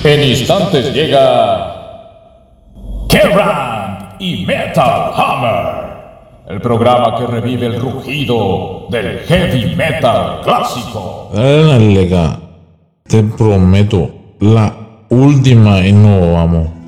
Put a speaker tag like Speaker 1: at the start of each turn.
Speaker 1: En instantes llega Kerrang y Metal Hammer, el programa que revive el rugido del heavy metal clásico.
Speaker 2: Dale, Lega, te prometo, la última y no vamos.